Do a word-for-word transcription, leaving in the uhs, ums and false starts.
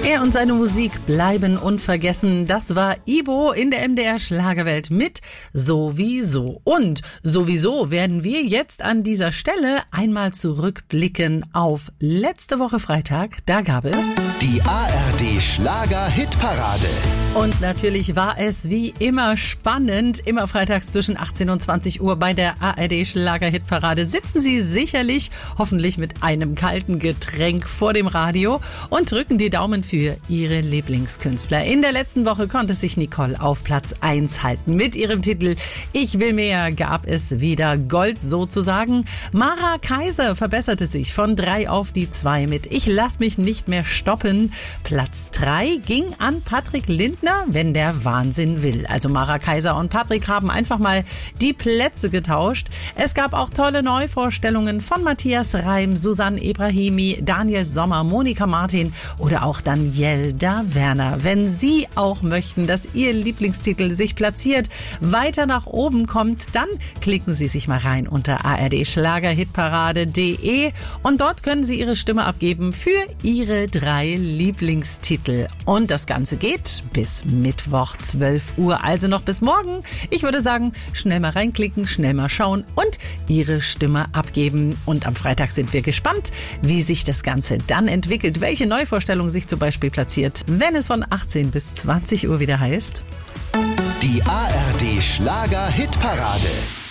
Er und seine Musik bleiben unvergessen. Das war Ibo in der M D R Schlagerwelt mit Sowieso. Und sowieso werden wir jetzt an dieser Stelle einmal zurückblicken auf letzte Woche Freitag. Da gab es die A R D Schlager-Hitparade. Und natürlich war es wie immer spannend. Immer freitags zwischen achtzehn und zwanzig Uhr bei der A R D Schlager-Hitparade sitzen Sie sicherlich, hoffentlich mit einem kalten Getränk vor dem Radio und drücken die Daumen für Ihre Lieblingskünstler. In der letzten Woche konnte sich Nicole auf Platz eins halten. Mit ihrem Titel Ich will mehr gab es wieder Gold sozusagen. Mara Kaiser verbesserte sich von drei auf die zwei mit Ich lass mich nicht mehr stoppen. Platz drei ging an Patrick Lindner, Wenn der Wahnsinn will. Also Mara Kaiser und Patrick haben einfach mal die Plätze getauscht. Es gab auch tolle Neuvorstellungen von Matthias Reim, Susanne Ebrahimi, Daniel Sommer, Monika Martin oder auch Daniela Werner. Wenn Sie auch möchten, dass Ihr Lieblingstitel sich platziert, weiter nach oben kommt, dann klicken Sie sich mal rein unter a r d schlagerhitparade punkt d e und dort können Sie Ihre Stimme abgeben für Ihre drei Lieblingstitel. Und das Ganze geht bis Mittwoch zwölf Uhr, also noch bis morgen. Ich würde sagen, schnell mal reinklicken, schnell mal schauen und Ihre Stimme abgeben. Und am Freitag sind wir gespannt, wie sich das Ganze dann entwickelt, welche Neuvorstellung sich zum Beispiel platziert, wenn es von achtzehn bis zwanzig Uhr wieder heißt die A R D Schlager-Hitparade.